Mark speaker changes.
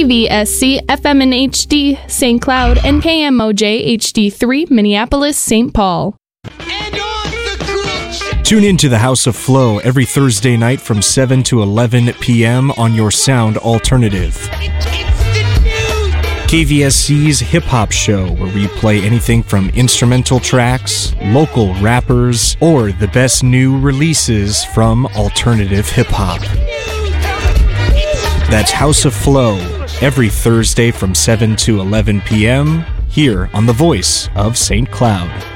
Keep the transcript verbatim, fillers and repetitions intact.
Speaker 1: K V S C F M and H D Saint Cloud, and K M O J H D three Minneapolis, Saint Paul.
Speaker 2: Tune in to the House of Flow every Thursday night from seven to eleven p.m. on your sound alternative. K V S C's Hip Hop Show, where we play anything from instrumental tracks, local rappers, or the best new releases from alternative hip hop. That's House of Flow every Thursday from seven to eleven p.m. here on the Voice of Saint Cloud.